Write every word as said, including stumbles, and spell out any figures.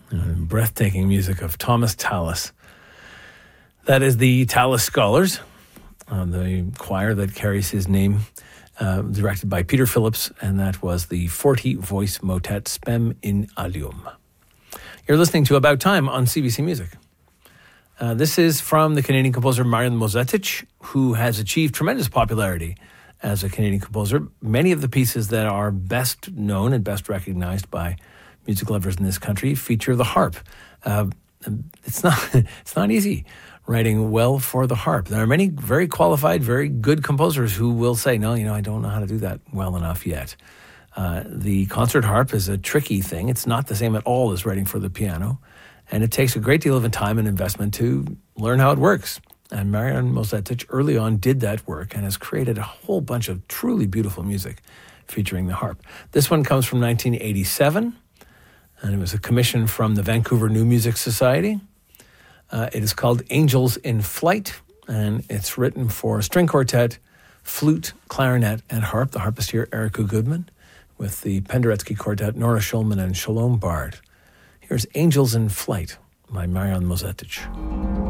Uh, breathtaking music of Thomas Tallis. That is the Tallis Scholars, uh, the choir that carries his name, uh, directed by Peter Phillips, and that was the forty-voice motet Spem in Alium. You're listening to About Time on C B C Music. Uh, this is from the Canadian composer Marian Mozetic, who has achieved tremendous popularity as a Canadian composer. Many of the pieces that are best known and best recognized by music lovers in this country feature the harp. Uh, it's not it's not easy writing well for the harp. There are many very qualified, very good composers who will say, no, you know, I don't know how to do that well enough yet. Uh, the concert harp is a tricky thing. It's not the same at all as writing for the piano. And it takes a great deal of time and investment to learn how it works. And Marian Mozetic early on did that work and has created a whole bunch of truly beautiful music featuring the harp. This one comes from nineteen eighty-seven, and it was a commission from the Vancouver New Music Society. Uh, it is called Angels in Flight, and it's written for string quartet, flute, clarinet, and harp. The harpist here, Erica Goodman, with the Penderecki Quartet, Nora Schulman, and Shalom Bard. Here's Angels in Flight by Marian Mozetic.